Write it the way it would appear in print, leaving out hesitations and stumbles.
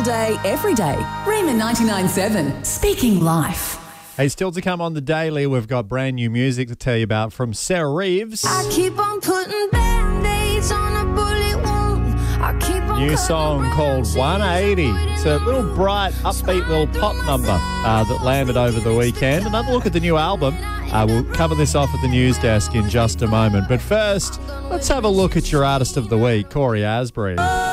day, every day. Rima 99.7, speaking life. Hey, still to come on the daily, we've got brand new music to tell you about from Sarah Reeves. I keep on putting band-aids on a bullet wound. I keep on New song called 180. It's a little bright, upbeat little pop number that landed over the weekend. Another look at the new album. We'll cover this off at the news desk in just a moment. But first, let's have a look at your artist of the week, Corey Asbury.